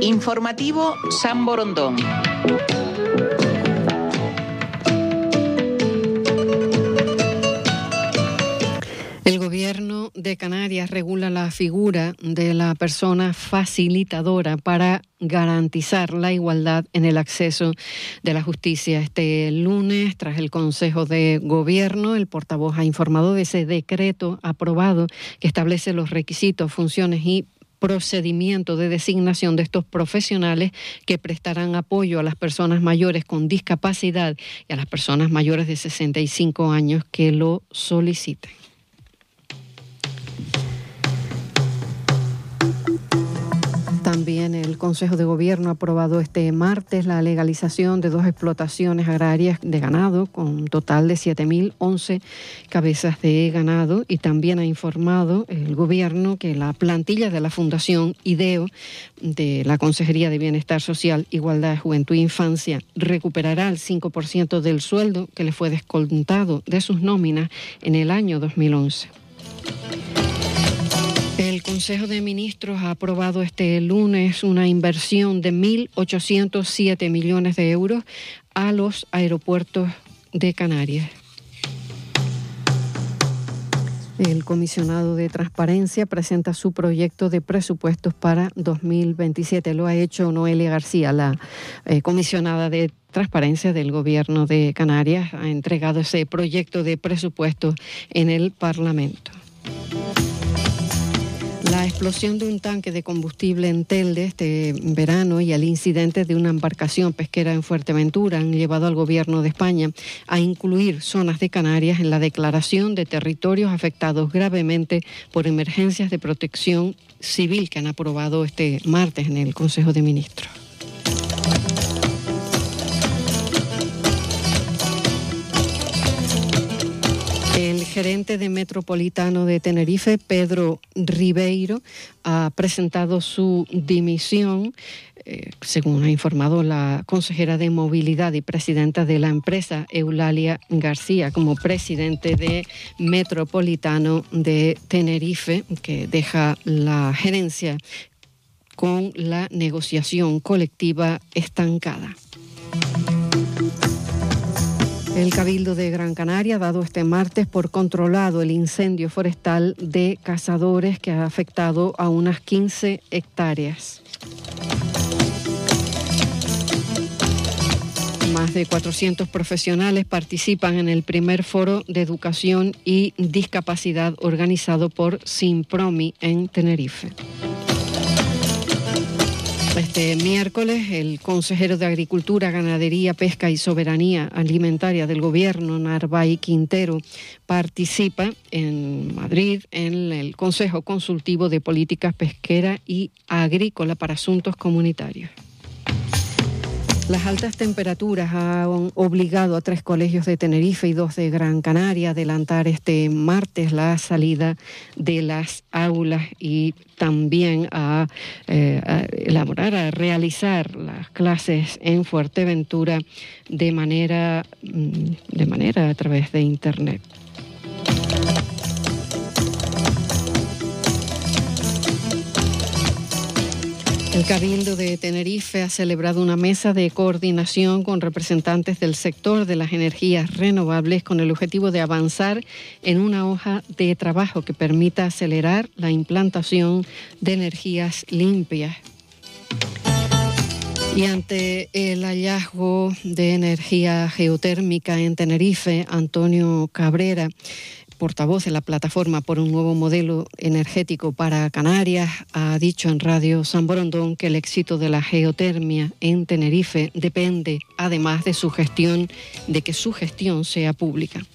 Informativo San Borondón. El Gobierno de Canarias regula la figura de la persona facilitadora para garantizar la igualdad en el acceso de la justicia. Este lunes, tras el Consejo de Gobierno, el portavoz ha informado de ese decreto aprobado que establece los requisitos, funciones y procedimiento de designación de estos profesionales que prestarán apoyo a las personas mayores con discapacidad y a las personas mayores de 65 años que lo soliciten. También el Consejo de Gobierno ha aprobado este martes la legalización de 2 explotaciones agrarias de ganado con un total de 7.011 cabezas de ganado, y también ha informado el Gobierno que la plantilla de la Fundación IDEO de la Consejería de Bienestar Social, Igualdad, Juventud e Infancia recuperará el 5% del sueldo que le fue descontado de sus nóminas en el año 2011. El Consejo de Ministros ha aprobado este lunes una inversión de 1.807 millones de euros a los aeropuertos de Canarias. El comisionado de Transparencia presenta su proyecto de presupuestos para 2027. Lo ha hecho Noelia García, la comisionada de Transparencia del Gobierno de Canarias. Ha entregado ese proyecto de presupuestos en el Parlamento. La explosión de un tanque de combustible en Telde este verano y el incidente de una embarcación pesquera en Fuerteventura han llevado al Gobierno de España a incluir zonas de Canarias en la declaración de territorios afectados gravemente por emergencias de protección civil que han aprobado este martes en el Consejo de Ministros. El gerente de Metropolitano de Tenerife, Pedro Ribeiro, ha presentado su dimisión, según ha informado la consejera de Movilidad y presidenta de la empresa, Eulalia García, como presidente de Metropolitano de Tenerife, que deja la gerencia con la negociación colectiva estancada. El Cabildo de Gran Canaria ha dado este martes por controlado el incendio forestal de Cazadores que ha afectado a unas 15 hectáreas. Más de 400 profesionales participan en el primer foro de educación y discapacidad organizado por Simpromi en Tenerife. Este miércoles, el consejero de Agricultura, Ganadería, Pesca y Soberanía Alimentaria del Gobierno, Narvay Quintero, participa en Madrid en el Consejo Consultivo de Políticas Pesquera y Agrícola para Asuntos Comunitarios. Las altas temperaturas han obligado a 3 colegios de Tenerife y 2 de Gran Canaria a adelantar este martes la salida de las aulas y también a realizar las clases en Fuerteventura de manera a través de Internet. El Cabildo de Tenerife ha celebrado una mesa de coordinación con representantes del sector de las energías renovables con el objetivo de avanzar en una hoja de trabajo que permita acelerar la implantación de energías limpias. Y ante el hallazgo de energía geotérmica en Tenerife, Antonio Cabrera, portavoz de la Plataforma por un Nuevo Modelo Energético para Canarias, ha dicho en Radio San Borondón que el éxito de la geotermia en Tenerife depende, además de que su gestión sea pública.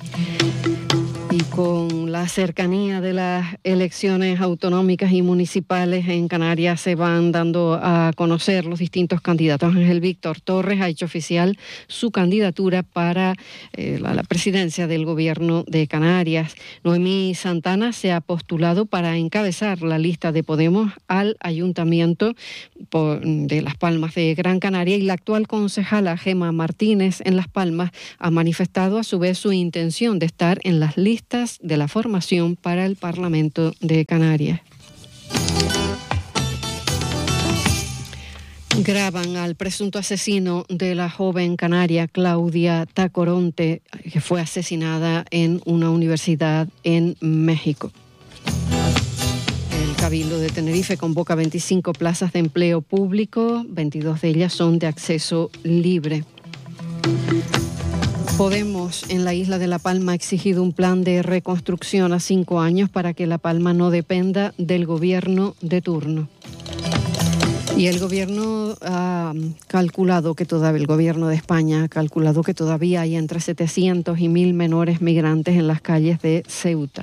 Y con la cercanía de las elecciones autonómicas y municipales en Canarias se van dando a conocer los distintos candidatos. Ángel Víctor Torres ha hecho oficial su candidatura para la presidencia del Gobierno de Canarias. Noemí Santana se ha postulado para encabezar la lista de Podemos al Ayuntamiento de Las Palmas de Gran Canaria, y la actual concejala Gemma Martínez en Las Palmas ha manifestado a su vez su intención de estar en las listas de la formación para el Parlamento de Canarias. Graban al presunto asesino de la joven canaria Claudia Tacoronte, que fue asesinada en una universidad en México. El Cabildo de Tenerife convoca 25 plazas de empleo público, 22 de ellas son de acceso libre. Podemos en la isla de La Palma ha exigido un plan de reconstrucción a 5 años para que La Palma no dependa del gobierno de turno. Y el gobierno el gobierno de España ha calculado que todavía hay entre 700 y 1.000 menores migrantes en las calles de Ceuta.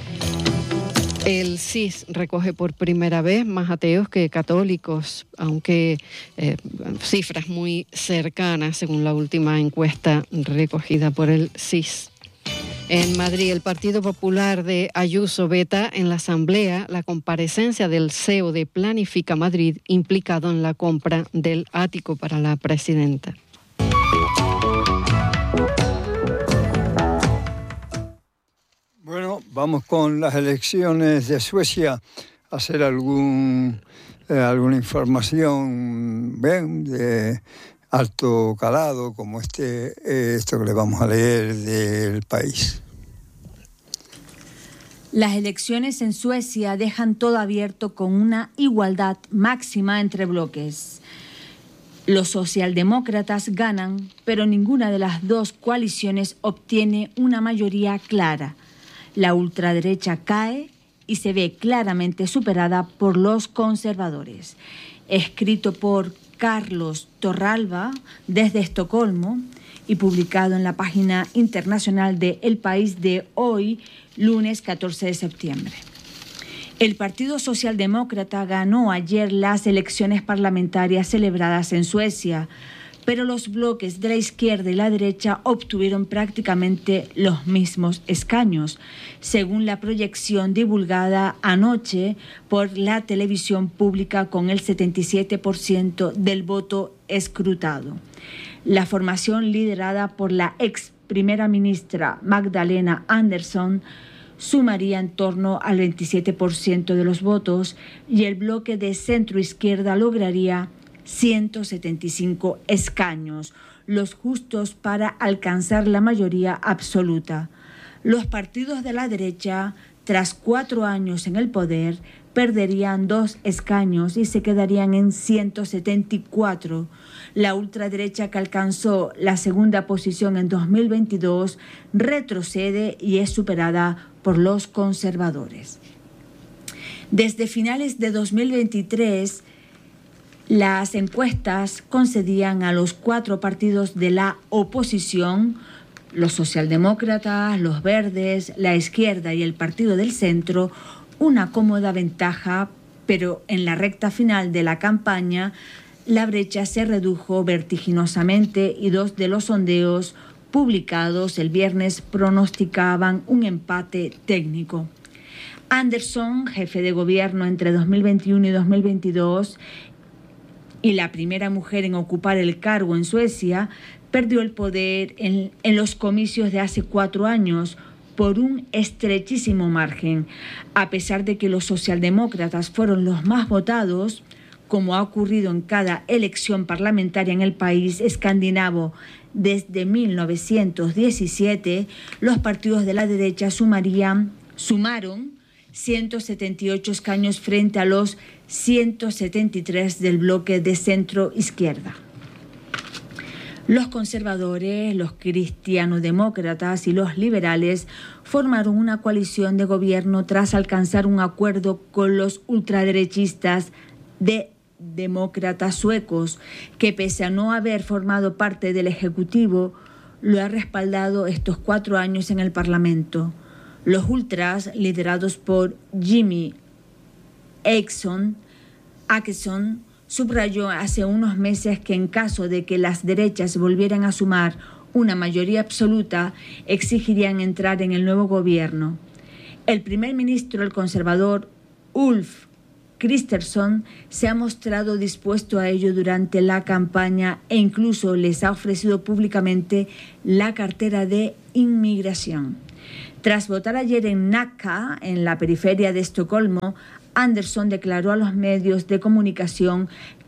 El CIS recoge por primera vez más ateos que católicos, aunque cifras muy cercanas según la última encuesta recogida por el CIS. En Madrid, el Partido Popular de Ayuso veta en la Asamblea la comparecencia del CEO de Planifica Madrid implicado en la compra del ático para la presidenta. Bueno, vamos con las elecciones de Suecia a hacer alguna información de alto calado, como esto que le vamos a leer del País. Las elecciones en Suecia dejan todo abierto con una igualdad máxima entre bloques. Los socialdemócratas ganan, pero ninguna de las dos coaliciones obtiene una mayoría clara. La ultraderecha cae y se ve claramente superada por los conservadores. Escrito por Carlos Torralba desde Estocolmo y publicado en la página internacional de El País de hoy, lunes 14 de septiembre. El Partido Socialdemócrata ganó ayer las elecciones parlamentarias celebradas en Suecia, pero los bloques de la izquierda y la derecha obtuvieron prácticamente los mismos escaños, según la proyección divulgada anoche por la televisión pública con el 77% del voto escrutado. La formación liderada por la ex primera ministra Magdalena Andersson sumaría en torno al 27% de los votos y el bloque de centro-izquierda lograría 175 escaños, los justos para alcanzar la mayoría absoluta. Los partidos de la derecha, tras 4 años en el poder, perderían 2 escaños y se quedarían en 174. La ultraderecha, que alcanzó la segunda posición en 2022, retrocede y es superada por los conservadores. Desde finales de 2023, las encuestas concedían a los 4 partidos de la oposición, los socialdemócratas, los verdes, la izquierda y el Partido del Centro, una cómoda ventaja, pero en la recta final de la campaña la brecha se redujo vertiginosamente y 2 de los sondeos publicados el viernes pronosticaban un empate técnico. Andersson, jefe de gobierno entre 2021 y 2022, y la primera mujer en ocupar el cargo en Suecia, perdió el poder en los comicios de hace 4 años por un estrechísimo margen. A pesar de que los socialdemócratas fueron los más votados, como ha ocurrido en cada elección parlamentaria en el país escandinavo desde 1917, los partidos de la derecha sumaron 178 escaños frente a los 173 del bloque de centro-izquierda. Los conservadores, los cristianodemócratas y los liberales formaron una coalición de gobierno tras alcanzar un acuerdo con los ultraderechistas de demócratas suecos, que pese a no haber formado parte del Ejecutivo, lo ha respaldado estos 4 años en el Parlamento. Los ultras, liderados por Jimmy Åkesson, subrayó hace unos meses que en caso de que las derechas volvieran a sumar una mayoría absoluta, exigirían entrar en el nuevo gobierno. El primer ministro, el conservador Ulf Kristersson, se ha mostrado dispuesto a ello durante la campaña e incluso les ha ofrecido públicamente la cartera de inmigración. Tras votar ayer en Nacka, en la periferia de Estocolmo, Andersson declaró a los medios de comunicación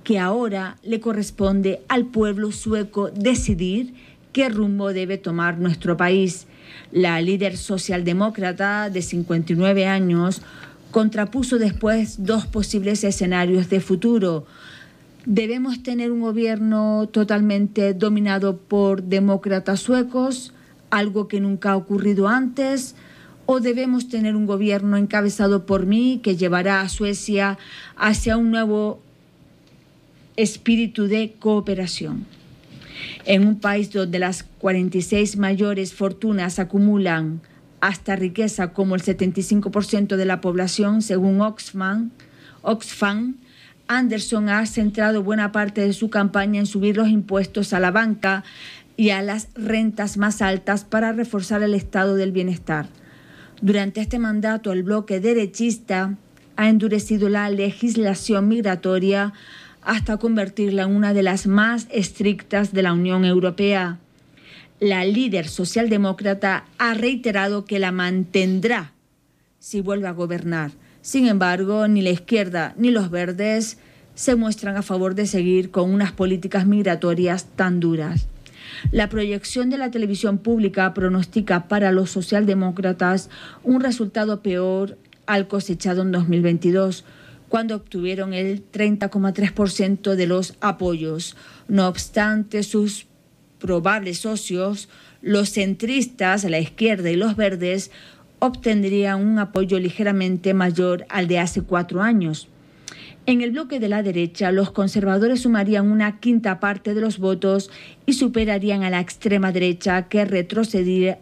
que ahora le corresponde al pueblo sueco decidir qué rumbo debe tomar nuestro país. La líder socialdemócrata de 59 años contrapuso después dos posibles escenarios de futuro. ¿Debemos tener un gobierno totalmente dominado por demócratas suecos, algo que nunca ha ocurrido antes? ¿O debemos tener un gobierno encabezado por mí que llevará a Suecia hacia un nuevo espíritu de cooperación? En un país donde las 46 mayores fortunas acumulan hasta riqueza como el 75% de la población, según Oxfam, Andersson ha centrado buena parte de su campaña en subir los impuestos a la banca y a las rentas más altas para reforzar el estado del bienestar. Durante este mandato, el bloque derechista ha endurecido la legislación migratoria hasta convertirla en una de las más estrictas de la Unión Europea. La líder socialdemócrata ha reiterado que la mantendrá si vuelve a gobernar. Sin embargo, ni la izquierda ni los verdes se muestran a favor de seguir con unas políticas migratorias tan duras. La proyección de la televisión pública pronostica para los socialdemócratas un resultado peor al cosechado en 2022, cuando obtuvieron el 30,3% de los apoyos. No obstante, sus probables socios, los centristas, la izquierda y los verdes, obtendrían un apoyo ligeramente mayor al de hace 4 años. En el bloque de la derecha, los conservadores sumarían una quinta parte de los votos y superarían a la extrema derecha, que retrocedería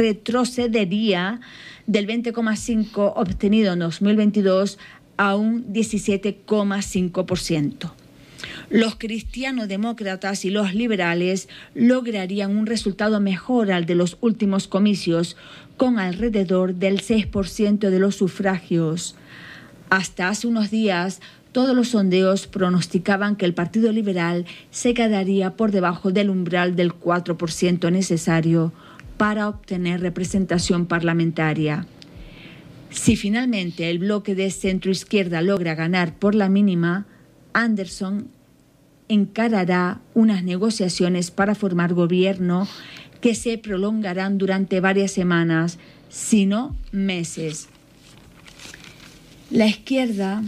del 20,5% obtenido en 2022 a un 17,5%. Los cristiano-demócratas y los liberales lograrían un resultado mejor al de los últimos comicios, con alrededor del 6% de los sufragios. Hasta hace unos días, todos los sondeos pronosticaban que el Partido Liberal se quedaría por debajo del umbral del 4% necesario para obtener representación parlamentaria. Si finalmente el bloque de centroizquierda logra ganar por la mínima, Andersson encarará unas negociaciones para formar gobierno que se prolongarán durante varias semanas, si no meses. La izquierda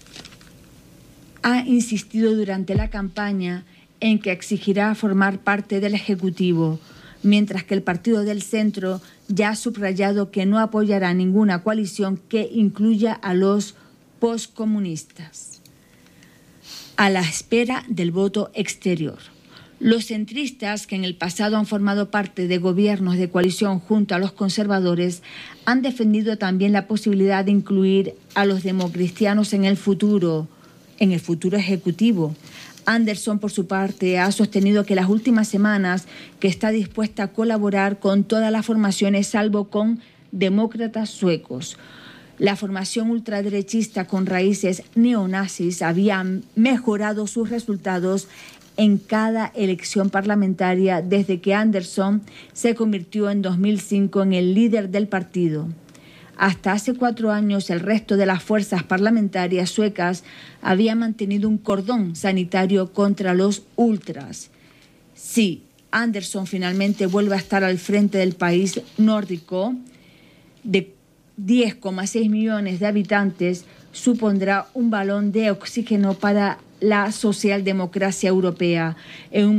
ha insistido durante la campaña en que exigirá formar parte del Ejecutivo, mientras que el Partido del Centro ya ha subrayado que no apoyará ninguna coalición que incluya a los poscomunistas. A la espera del voto exterior. Los centristas, que en el pasado han formado parte de gobiernos de coalición junto a los conservadores, han defendido también la posibilidad de incluir a los democristianos en el futuro ejecutivo. Andersson, por su parte, ha sostenido que las últimas semanas que está dispuesta a colaborar con todas las formaciones salvo con demócratas suecos. La formación ultraderechista con raíces neonazis había mejorado sus resultados en cada elección parlamentaria desde que Andersson se convirtió en 2005 en el líder del partido. Hasta hace 4 años, el resto de las fuerzas parlamentarias suecas había mantenido un cordón sanitario contra los ultras. Si Andersson finalmente vuelve a estar al frente del país nórdico, de 10,6 millones de habitantes, supondrá un balón de oxígeno para la socialdemocracia europea en un